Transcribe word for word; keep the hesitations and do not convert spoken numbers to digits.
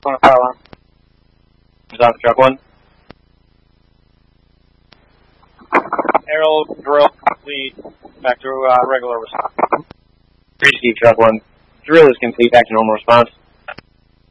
on the fire alarm. Is on truck one. Arrow, drill, complete. Back to uh, regular response. Three to truck one. Drill is complete. Back to normal response.